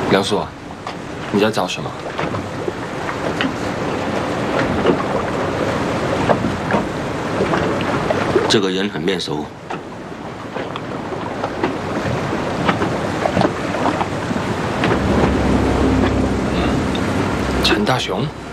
梁素，你在找什么？ 这个人很面熟。 陈大雄。